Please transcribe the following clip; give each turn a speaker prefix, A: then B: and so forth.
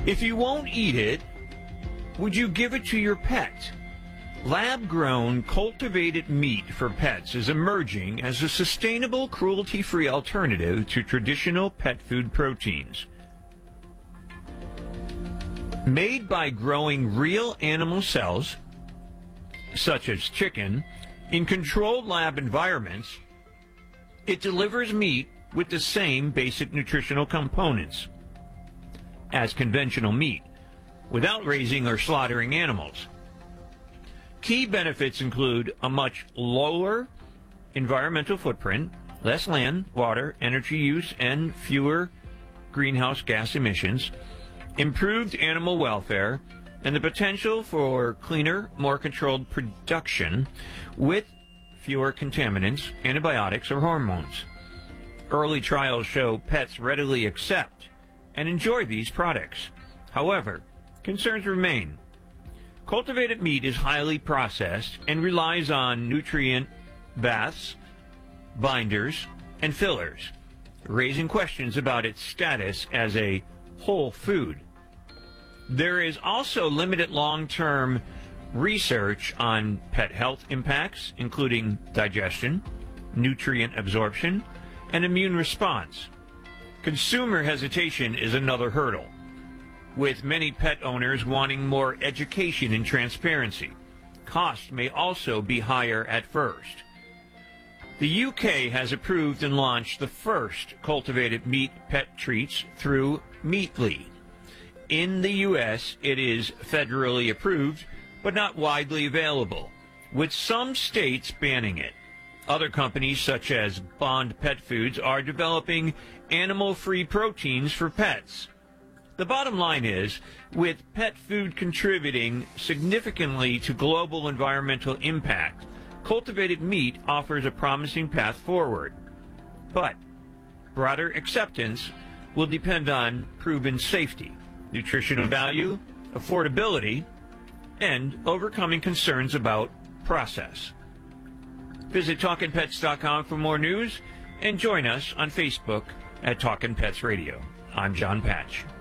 A: If you won't eat it, would you give it to your pet? Lab-grown, cultivated meat for pets is emerging as a sustainable, cruelty-free alternative to traditional pet food proteins. Made by growing real animal cells, such as chicken, in controlled lab environments, it delivers meat with the same basic nutritional components as conventional meat, without raising or slaughtering animals. Key benefits include a much lower environmental footprint, less land, water, energy use, and fewer greenhouse gas emissions, improved animal welfare, and the potential for cleaner, more controlled production with fewer contaminants, antibiotics, or hormones. Early trials show pets readily accept and enjoy these products. However, concerns remain. Cultivated meat is highly processed and relies on nutrient baths, binders, and fillers, raising questions about its status as a whole food. There is also limited long-term research on pet health impacts, including digestion, nutrient absorption, and immune response. Consumer hesitation is another hurdle, with many pet owners wanting more education and transparency. Cost may also be higher at first. The UK has approved and launched the first cultivated meat pet treats through Meatly. In the US, it is federally approved, but not widely available, with some states banning it. Other companies, such as Bond Pet Foods, are developing animal-free proteins for pets. The bottom line is, with pet food contributing significantly to global environmental impact, cultivated meat offers a promising path forward. But broader acceptance will depend on proven safety, nutritional value, affordability, and overcoming concerns about process. Visit TalkinPets.com for more news and join us on Facebook at Talkin' Pets Radio. I'm John Patch.